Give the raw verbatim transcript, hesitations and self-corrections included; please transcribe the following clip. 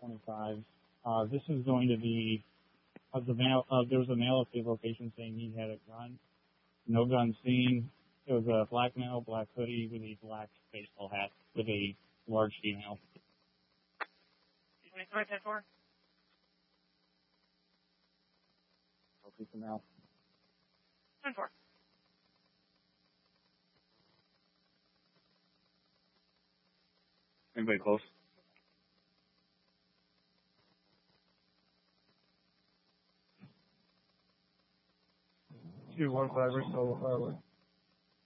twenty-five. Uh, this is going to be, uh, the mail, uh, there was a mail at the location saying he had a gun. No gun seen. It was a black male, black hoodie with a black baseball hat with a large female. Excuse me, five ten four. Okay, for now. ten four. Anybody close? Two one five or solo firework.